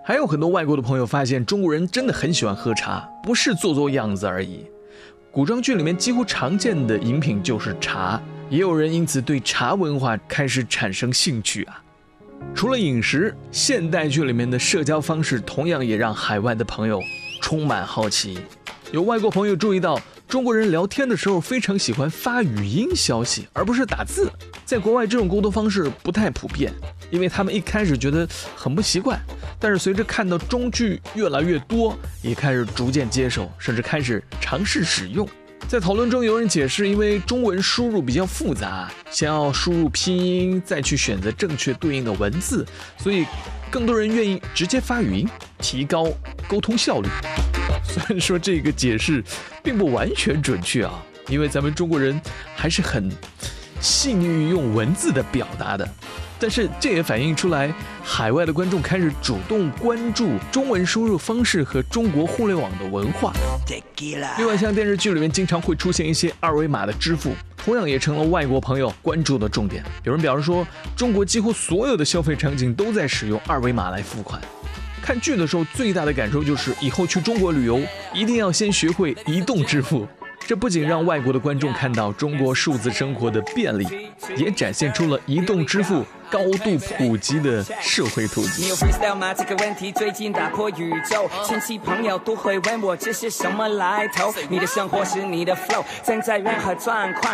还有很多外国的朋友发现，中国人真的很喜欢喝茶，不是做做样子而已。古装剧里面几乎常见的饮品就是茶，也有人因此对茶文化开始产生兴趣啊。除了饮食，现代剧里面的社交方式同样也让海外的朋友充满好奇。有外国朋友注意到，中国人聊天的时候非常喜欢发语音消息，而不是打字。在国外这种沟通方式不太普遍，因为他们一开始觉得很不习惯，但是随着看到中剧越来越多，也开始逐渐接受，甚至开始尝试使用。在讨论中，有人解释，因为中文输入比较复杂，先要输入拼音，再去选择正确对应的文字，所以更多人愿意直接发语音，提高沟通效率。虽然说这个解释并不完全准确啊，因为咱们中国人还是很细腻于用文字的表达的，但是这也反映出来海外的观众开始主动关注中文输入方式和中国互联网的文化。另外，像电视剧里面经常会出现一些二维码的支付，同样也成了外国朋友关注的重点。有人表示说，中国几乎所有的消费场景都在使用二维码来付款。看剧的时候最大的感受就是，以后去中国旅游一定要先学会移动支付。这不仅让外国的观众看到中国数字生活的便利，也展现出了移动支付高度普及的社会图景。 你有 freestyle 吗？这个问题最近打破宇宙，亲戚朋友都会问我这是什么来头。你的生活是你的 flow， 站在人海状况，